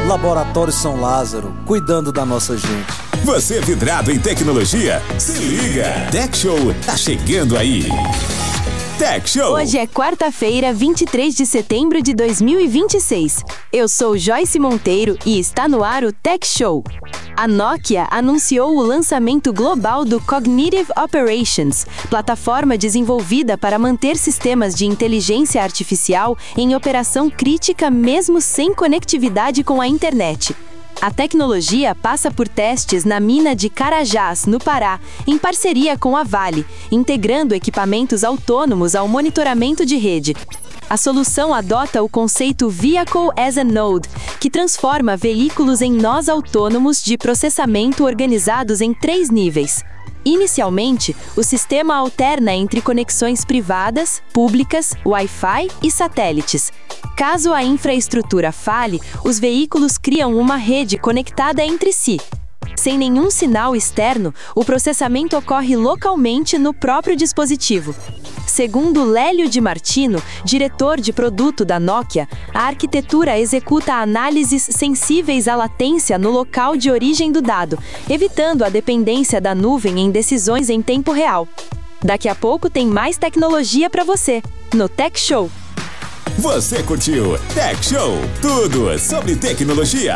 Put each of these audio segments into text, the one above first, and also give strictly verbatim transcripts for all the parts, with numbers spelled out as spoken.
Laboratório São Lázaro, cuidando da nossa gente. Você vidrado em tecnologia? Se liga! Tech Show tá chegando aí. Tech Show. Hoje é quarta-feira, vinte e três de setembro de dois mil e vinte e seis. Eu sou Joyce Monteiro e está no ar o Tech Show. A Nokia anunciou o lançamento global do Cognitive Operations, plataforma desenvolvida para manter sistemas de inteligência artificial em operação crítica mesmo sem conectividade com a internet. A tecnologia passa por testes na mina de Carajás, no Pará, em parceria com a Vale, integrando equipamentos autônomos ao monitoramento de rede. A solução adota o conceito Vehicle as a Node, que transforma veículos em nós autônomos de processamento organizados em três níveis. Inicialmente, o sistema alterna entre conexões privadas, públicas, Wi-Fi e satélites. Caso a infraestrutura falhe, os veículos criam uma rede conectada entre si. Sem nenhum sinal externo, o processamento ocorre localmente no próprio dispositivo. Segundo Lélio Di Martino, diretor de produto da Nokia, a arquitetura executa análises sensíveis à latência no local de origem do dado, evitando a dependência da nuvem em decisões em tempo real. Daqui a pouco tem mais tecnologia para você, no Tech Show. Você curtiu Tech Show? Tudo sobre tecnologia.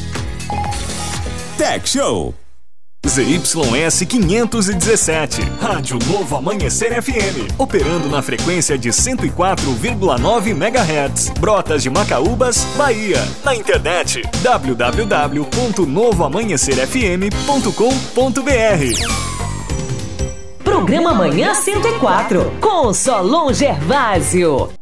Tech Show. Z Y S quinhentos e dezessete, Rádio Novo Amanhecer F M, operando na frequência de cento e quatro vírgula nove megahertz, Brotas de Macaúbas, Bahia. Na internet, w w w ponto novo amanhecer f m ponto com ponto b r. Programa Manhã cento e quatro, com Solon Gervásio.